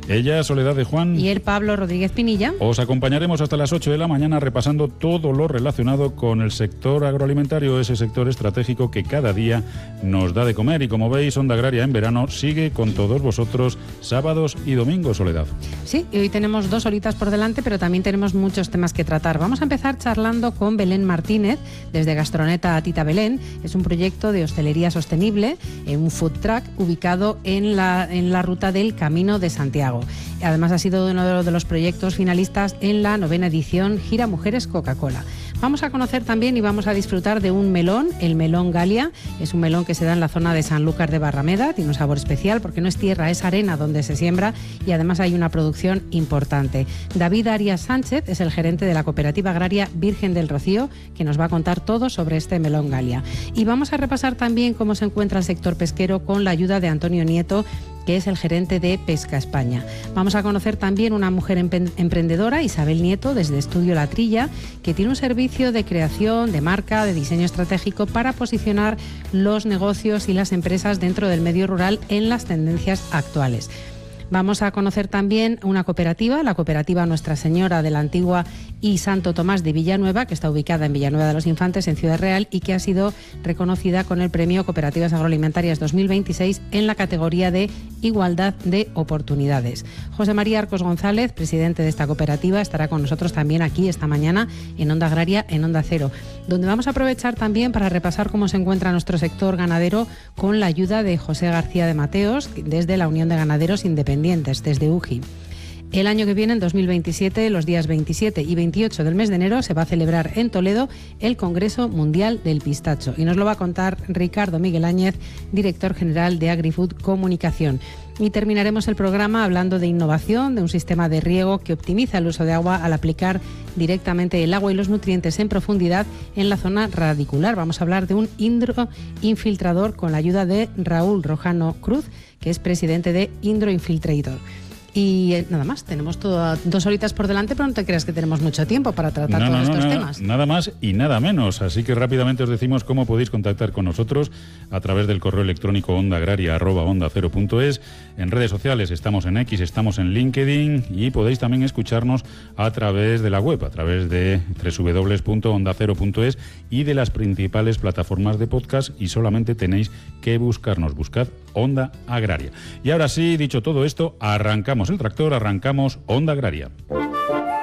Ella, Soledad de Juan. Y él, Pablo Rodríguez Pinilla. Os acompañaremos hasta las 8 de la mañana repasando todo lo relacionado con el sector agroalimentario, ese sector estratégico que cada día nos da de comer. Y como veis, Onda Agraria en verano sigue con todos vosotros sábados y domingos, Soledad. Sí, y hoy tenemos 2 horitas por delante, pero también tenemos muchos temas que tratar. Vamos a empezar charlando con Belén Martínez, desde Gastroneta Tita Belén. Es un proyecto de hostelería sostenible, un food truck ubicado en la ruta del Camino de Santiago. Además, ha sido uno de los proyectos finalistas en la 9ª edición Gira Mujeres Coca-Cola. Vamos a conocer también y vamos a disfrutar de un melón, el melón Galia. Es un melón que se da en la zona de Sanlúcar de Barrameda. Tiene un sabor especial porque no es tierra, es arena donde se siembra y además hay una producción importante. David Arias Sánchez es el gerente de la cooperativa agraria Virgen del Rocío, que nos va a contar todo sobre este melón Galia. Y vamos a repasar también cómo se encuentra el sector pesquero con la ayuda de Antonio Nieto, que es el gerente de Pesca España. Vamos a conocer también una mujer emprendedora, Isabel Nieto, desde Estudio La Trilla, que tiene un servicio de creación, de marca, de diseño estratégico para posicionar los negocios y las empresas dentro del medio rural en las tendencias actuales. Vamos a conocer también una cooperativa, la cooperativa Nuestra Señora de la Antigua y Santo Tomás de Villanueva, que está ubicada en Villanueva de los Infantes, en Ciudad Real, y que ha sido reconocida con el Premio Cooperativas Agroalimentarias 2026 en la categoría de Igualdad de Oportunidades. José María Arcos González, presidente de esta cooperativa, estará con nosotros también aquí esta mañana en Onda Agraria, en Onda Cero, donde vamos a aprovechar también para repasar cómo se encuentra nuestro sector ganadero con la ayuda de José García de Mateos, desde la Unión de Ganaderos Independientes, desde UGI. El año que viene, en 2027, los días 27 y 28 del mes de enero, se va a celebrar en Toledo el Congreso Mundial del Pistacho. Y nos lo va a contar Ricardo Miguel Áñez, director general de AgriFood Comunicación. Y terminaremos el programa hablando de innovación, de un sistema de riego que optimiza el uso de agua al aplicar directamente el agua y los nutrientes en profundidad en la zona radicular. Vamos a hablar de un hidroinfiltrador con la ayuda de Raúl Rojano Cruz, que es presidente de Hidroinfiltrator. Y nada más, tenemos 2 horitas por delante, pero no te creas que tenemos mucho tiempo para tratar todos estos temas. Nada más y nada menos, así que rápidamente os decimos cómo podéis contactar con nosotros a través del correo electrónico ondaagraria@ondacero.es. En redes sociales estamos en X, estamos en LinkedIn y podéis también escucharnos a través de la web, a través de www.ondacero.es y de las principales plataformas de podcast, y solamente tenéis que buscarnos, buscad Onda Agraria. Y ahora sí, dicho todo esto, arrancamos el tractor, arrancamos Onda Agraria.